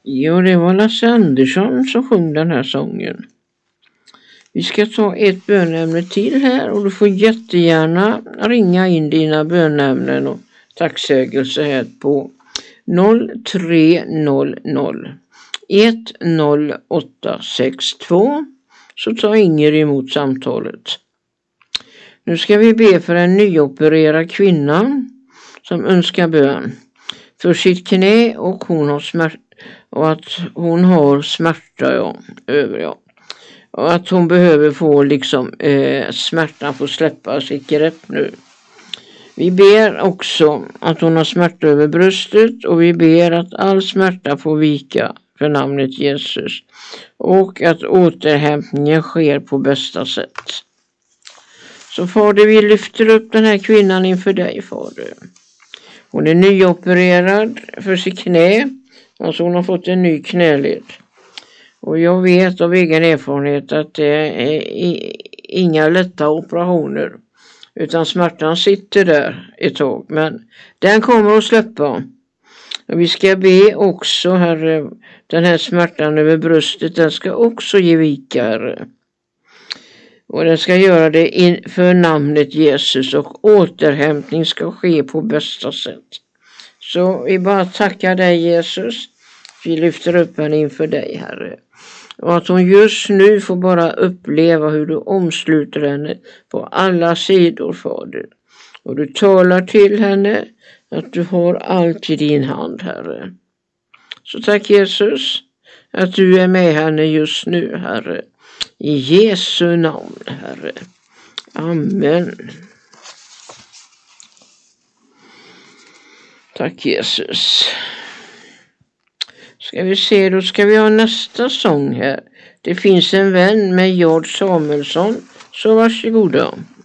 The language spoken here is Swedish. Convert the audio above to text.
Ja, det var Lasse Andersson som sjöng den här sången. Vi ska ta ett bönämne till här och du får jättegärna ringa in dina bönämnen och tacksägelse här på 0300 10862 så tar Inger emot samtalet. Nu ska vi be för en nyopererad kvinna som önskar bön för sitt knä och hon har smärta och att hon har smärta och att hon behöver få smärtan få släppa sitt grepp nu. Vi ber också att hon har smärta över bröstet och vi ber att all smärta får vika för namnet Jesus och att återhämtningen sker på bästa sätt. Så Fader, vi lyfter upp den här kvinnan inför dig, Fader. Hon är nyopererad för sitt knä, alltså hon har fått en ny knäled. Och jag vet av egen erfarenhet att det är inga lätta operationer. Utan smärtan sitter där ett tag. Men den kommer att släppa. Och vi ska be också, Herre, den här smärtan över bröstet, den ska också ge vika, Herre. Och den ska göra det för namnet Jesus och återhämtning ska ske på bästa sätt. Så vi bara tackar dig, Jesus. Vi lyfter upp henne inför dig, Herre. Och att hon just nu får bara uppleva hur du omsluter henne på alla sidor, Fader. Och du talar till henne att du har allt i din hand, Herre. Så tack, Jesus, att du är med henne just nu, Herre. I Jesu namn, Herre. Amen. Tack, Jesus. Ska vi se, då ska vi ha nästa sång här. Det finns en vän med George Samuelsson. Så varsågoda.